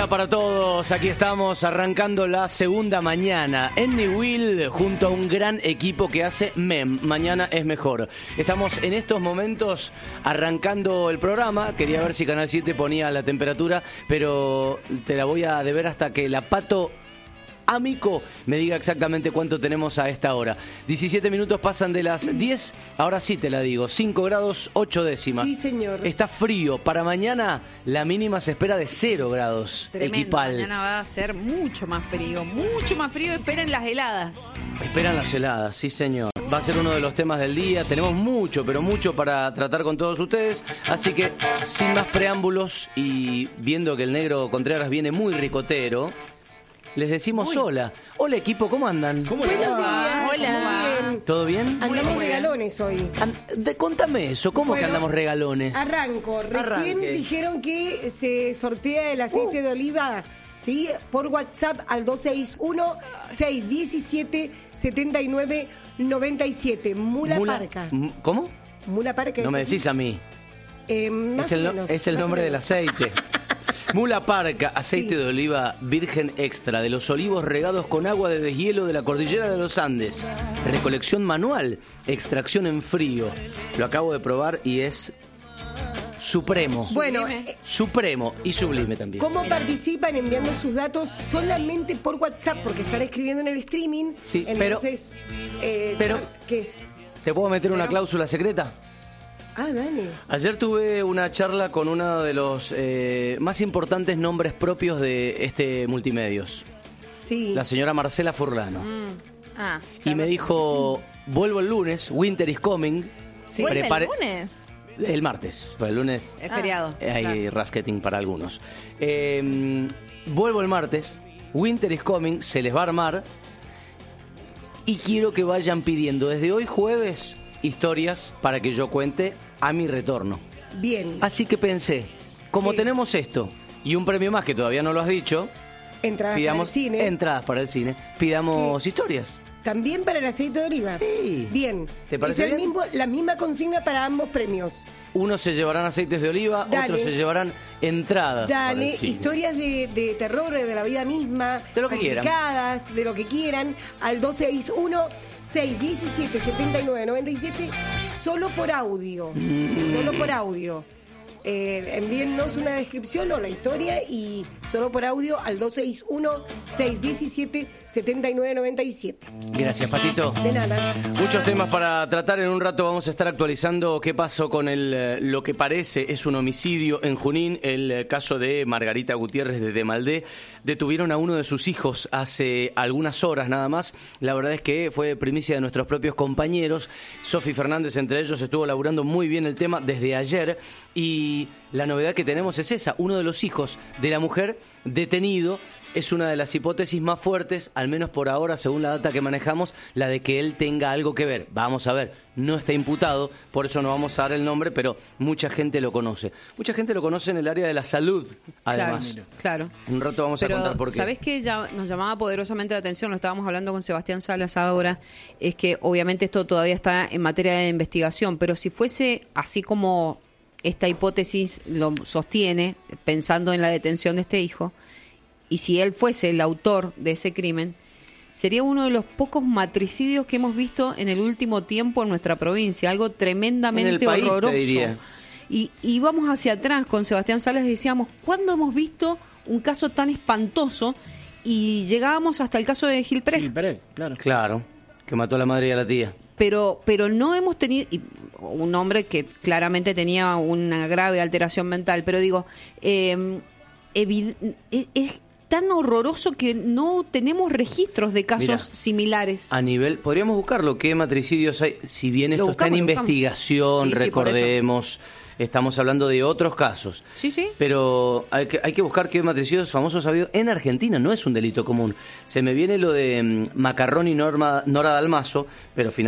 para todos, aquí estamos arrancando la segunda mañana en Newell junto a un gran equipo que hace MEM, mañana es mejor. Estamos en estos momentos arrancando el programa, quería ver si Canal 7 ponía la temperatura, pero te la voy a deber hasta que la Pato Amico me diga exactamente cuánto tenemos a esta hora. 17 minutos pasan de las 10, ahora sí te la digo, 5 grados 8 décimas. Sí, señor. Está frío, para mañana la mínima se espera de 0 grados. Tremendo. Equipal. Mañana va a ser mucho más frío, esperen las heladas. Esperan las heladas, sí señor. Va a ser uno de los temas del día, tenemos mucho, pero mucho para tratar con todos ustedes, así que sin más preámbulos y viendo que el negro Contreras viene muy ricotero, les decimos hola. Hola equipo, ¿cómo andan? ¿Cómo le va? Hola. ¿Todo bien? Andamos Muy bien. regalones hoy. Contame eso, ¿cómo que Bueno, andamos regalones? Arranco. Recién Arranque. dijeron que se sortea el aceite de oliva, ¿sí? Por WhatsApp al 261-617-7997. Mula Parca. ¿Cómo? Mula Parca. No me así? decís a mí. Más o menos, Es el más o nombre del menos. aceite. Mula Parca, aceite Sí. de oliva virgen extra de los olivos regados con agua de deshielo de la cordillera de los Andes. Recolección manual, extracción en frío. Lo acabo de probar y es supremo. Bueno, Sublime. Supremo y sublime también. ¿cómo participan enviando sus datos solamente por WhatsApp? Porque están escribiendo en el streaming. Sí, entonces, pero- ¿qué? ¿Te puedo meter una cláusula secreta? Ah, dale. Ayer tuve una charla con uno de los más importantes nombres propios de este multimedios, Sí. la señora Marcela Furlano. Y me ya dijo, vuelvo el lunes, Winter is coming. Sí. Prepare- ¿Vuelve el lunes? El martes, pues el lunes Es feriado. hay Claro. rasqueting para algunos. Vuelvo el martes, Winter is coming, se les va a armar. Y quiero que vayan pidiendo desde hoy jueves historias para que yo cuente a mi retorno. Bien. Así que pensé, como Sí. tenemos esto y un premio más que todavía no lo has dicho, Entradas pidamos para el cine. entradas para el cine, pidamos historias. También para el aceite de oliva. Sí. Bien. ¿Te parece es el bien? mismo, la misma consigna para ambos premios. Unos se llevarán aceites de oliva, Dale. otros se llevarán entradas para Dale, el cine. historias de terror, de la vida misma. De lo que quieran. complicadas, de lo que quieran. Al 261-617-7997. Solo por audio. Solo por audio. Envíennos una descripción o la historia y solo por audio al 261-617-7997. Gracias, Patito. De nada. Muchos temas para tratar. En un rato vamos a estar actualizando qué pasó con lo que parece es un homicidio en Junín. El caso de Margarita Gutiérrez de Demaldé. Detuvieron a uno de sus hijos hace algunas horas nada más. La verdad es que fue primicia de nuestros propios compañeros. Sofi Fernández entre ellos estuvo laburando muy bien el tema desde ayer. Y la novedad que tenemos es esa. Uno de los hijos de la mujer detenido. Es una de las hipótesis más fuertes, al menos por ahora, según la data que manejamos, la de que él tenga algo que ver. Vamos a ver, no está imputado, por eso no vamos a dar el nombre, pero mucha gente lo conoce. Mucha gente lo conoce en el área de la salud, además. Claro. En un rato vamos a contar por qué. ¿Sabés qué nos llamaba poderosamente la atención? Lo estábamos hablando con Sebastián Salas ahora. Es que obviamente esto todavía está en materia de investigación, pero si fuese así como esta hipótesis lo sostiene, pensando en la detención de este hijo, y si él fuese el autor de ese crimen, sería uno de los pocos matricidios que hemos visto en el último tiempo en nuestra provincia, algo tremendamente En el país, te horroroso. diría. Y vamos hacia atrás con Sebastián Salas y decíamos, ¿cuándo hemos visto un caso tan espantoso? Y llegábamos hasta el caso de Gil Pérez. Sí, Pérez, claro. Claro, que mató a la madre y a la tía. Pero no hemos tenido un hombre que claramente tenía una grave alteración mental, pero digo, es tan horroroso que no tenemos registros de casos Mira, similares. A nivel, podríamos buscarlo, qué matricidios hay, si bien esto está en buscamos, lo buscamos. investigación, Sí, sí, por eso. recordemos, estamos hablando de otros casos. Sí, sí. Pero hay que buscar qué matricidios famosos ha habido en Argentina, no es un delito común. Se me viene lo de Macarrón y Nora Dalmazo, pero finalmente